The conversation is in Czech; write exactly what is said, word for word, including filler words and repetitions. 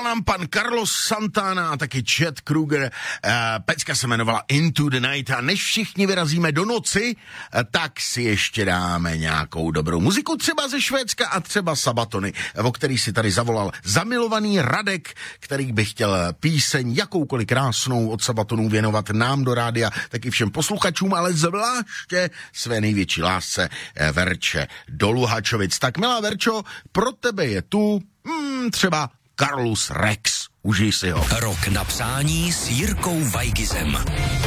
nám pan Carlos Santana a taky Chad Kroeger. Pecka se jmenovala Into the Night a než všichni vyrazíme do noci, tak si ještě dáme nějakou dobrou muziku, třeba ze Švédska a třeba Sabatony, o který si tady zavolal zamilovaný Radek, který by chtěl píseň jakoukoliv krásnou od Sabatonů věnovat nám do rádia, taky všem posluchačům, ale zvláště své největší lásce Verče do Luhačovic. Tak milá Verčo, pro tebe je tu hmm, třeba Carlos Rex. Užij si ho. Rok na přání s Jirkou Weigizem.